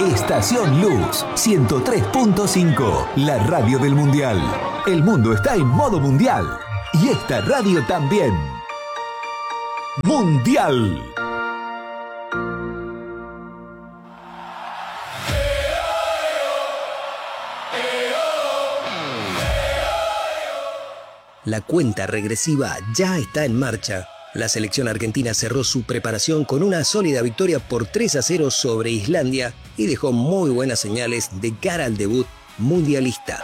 Estación Luz 103.5, la radio del Mundial. El mundo está en modo mundial y esta radio también. Mundial. La cuenta regresiva ya está en marcha. La selección argentina cerró su preparación con una sólida victoria por 3-0 sobre Islandia y dejó muy buenas señales de cara al debut mundialista.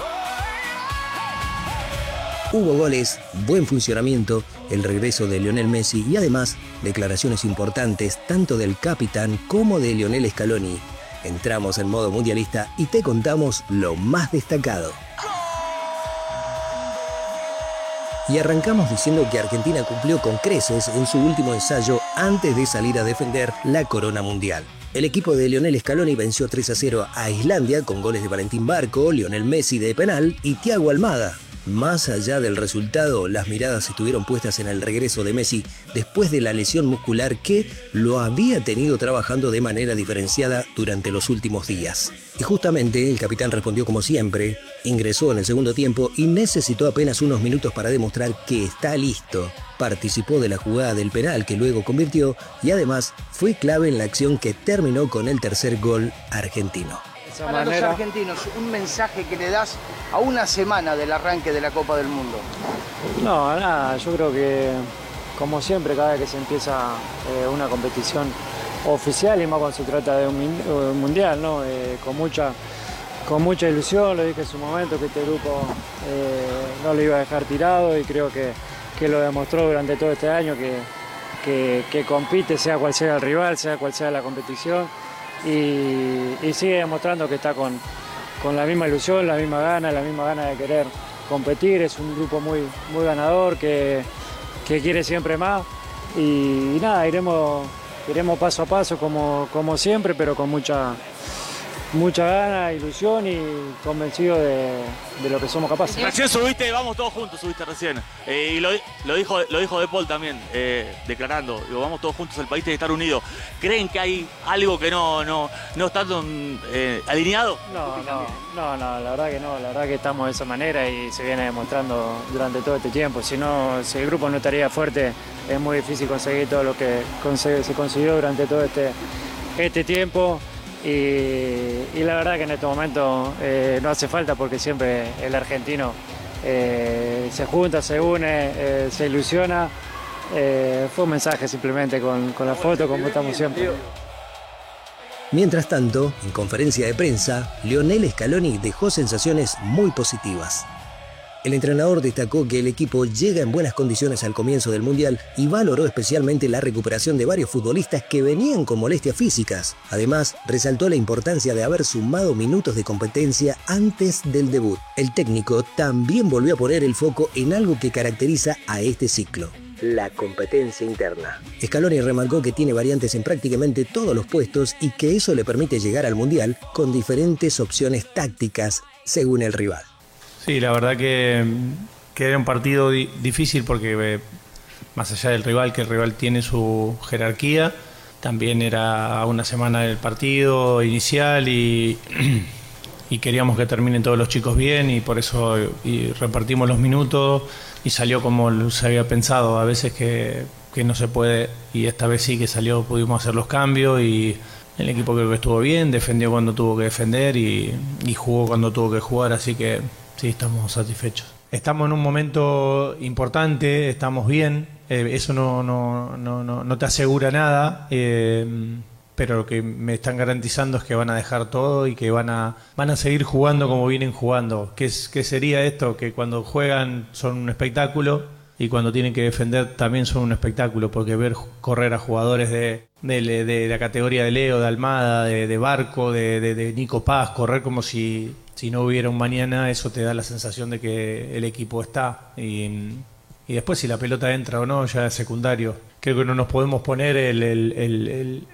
Hubo goles, buen funcionamiento, el regreso de Lionel Messi y además declaraciones importantes tanto del capitán como de Lionel Scaloni. Entramos en modo mundialista y te contamos lo más destacado. Y arrancamos diciendo que Argentina cumplió con creces en su último ensayo antes de salir a defender la corona mundial. El equipo de Lionel Scaloni venció 3-0 a Islandia con goles de Valentín Barco, Lionel Messi de penal y Thiago Almada. Más allá del resultado, las miradas estuvieron puestas en el regreso de Messi después de la lesión muscular que lo había tenido trabajando de manera diferenciada durante los últimos días. Y justamente el capitán respondió como siempre, ingresó en el segundo tiempo y necesitó apenas unos minutos para demostrar que está listo. Participó de la jugada del penal que luego convirtió y además fue clave en la acción que terminó con el tercer gol argentino. Para los argentinos, un mensaje que le das a una semana del arranque de la Copa del Mundo. No, nada, yo creo que como siempre cada vez que se empieza una competición oficial y más cuando se trata de un mundial, ¿no? Con mucha ilusión, lo dije en su momento que este grupo no lo iba a dejar tirado y creo que lo demostró durante todo este año que compite sea cual sea el rival, sea cual sea la competición. Y sigue demostrando que está con la misma ilusión, la misma gana de querer competir. Es un grupo muy ganador que quiere siempre más y nada, iremos paso a paso como siempre, pero con mucha gana, ilusión y convencido de lo que somos capaces. Recién subiste, vamos todos juntos, subiste recién. Y lo dijo De Paul también, declarando, digo, vamos todos juntos, el país tiene que estar unido. ¿Creen que hay algo que no está alineado? No, la verdad que no, la verdad que estamos de esa manera y se viene demostrando durante todo este tiempo. Si el grupo no estaría fuerte, es muy difícil conseguir todo lo que se consiguió durante todo este tiempo. Y la verdad que en este momento no hace falta porque siempre el argentino se junta, se une, se ilusiona. Fue un mensaje simplemente con la foto como estamos siempre. Mientras tanto, en conferencia de prensa, Lionel Scaloni dejó sensaciones muy positivas. El entrenador destacó que el equipo llega en buenas condiciones al comienzo del Mundial y valoró especialmente la recuperación de varios futbolistas que venían con molestias físicas. Además, resaltó la importancia de haber sumado minutos de competencia antes del debut. El técnico también volvió a poner el foco en algo que caracteriza a este ciclo: la competencia interna. Scaloni remarcó que tiene variantes en prácticamente todos los puestos y que eso le permite llegar al Mundial con diferentes opciones tácticas según el rival. Sí, la verdad que era un partido difícil porque más allá del rival, que el rival tiene su jerarquía, también era una semana del partido inicial y queríamos que terminen todos los chicos bien y por eso repartimos los minutos y salió como se había pensado. A veces que no se puede y esta vez sí que salió, pudimos hacer los cambios y el equipo creo que estuvo bien, defendió cuando tuvo que defender y jugó cuando tuvo que jugar, así que sí, estamos satisfechos. Estamos en un momento importante, estamos bien, eso no te asegura nada, pero lo que me están garantizando es que van a dejar todo y que van a seguir jugando como vienen jugando. ¿Qué sería esto? Que cuando juegan son un espectáculo y cuando tienen que defender también son un espectáculo, porque ver correr a jugadores de la categoría de Leo, de Almada, de Barco, de Nico Paz, correr como si no hubiera un mañana, eso te da la sensación de que el equipo está y después si la pelota entra o no ya es secundario. Creo que no nos podemos poner el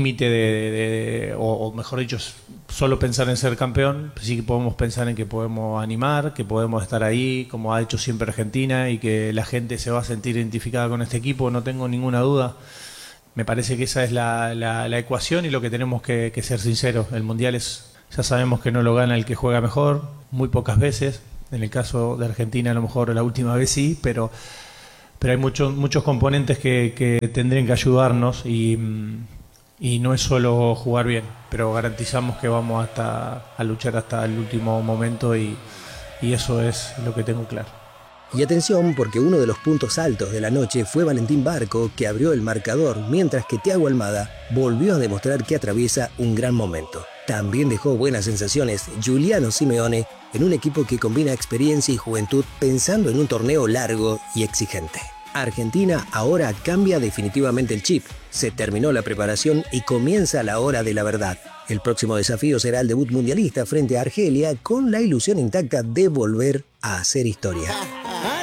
límite o mejor dicho, solo pensar en ser campeón. Sí que podemos pensar en que podemos animar, que podemos estar ahí, como ha hecho siempre Argentina, y que la gente se va a sentir identificada con este equipo, no tengo ninguna duda. Me parece que esa es la ecuación y lo que tenemos que ser sinceros. El Mundial ya sabemos que no lo gana el que juega mejor, muy pocas veces. En el caso de Argentina a lo mejor la última vez sí, pero hay muchos componentes que tendrían que ayudarnos y no es solo jugar bien, pero garantizamos que vamos a luchar hasta el último momento y eso es lo que tengo claro. Y atención, porque uno de los puntos altos de la noche fue Valentín Barco, que abrió el marcador, mientras que Thiago Almada volvió a demostrar que atraviesa un gran momento. También dejó buenas sensaciones Giuliano Simeone en un equipo que combina experiencia y juventud pensando en un torneo largo y exigente. Argentina ahora cambia definitivamente el chip. Se terminó la preparación y comienza la hora de la verdad. El próximo desafío será el debut mundialista frente a Argelia, con la ilusión intacta de volver a hacer historia.